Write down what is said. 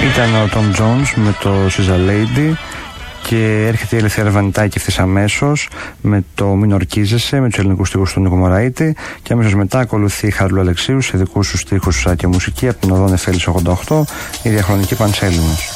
Ήταν ο Tom Jones με το She's a Lady και έρχεται η Ελευθερία Βανιτάκη ευθύς αμέσως με το Μην ορκίζεσαι, με τους ελληνικούς στίχους του Νίκο Μωραήτη, και αμέσως μετά ακολουθεί η Χαρούλα Αλεξίου σε δικούς τους στίχους και μουσική από την οδό Νεφέλης 88, η διαχρονική Πανσέλινος.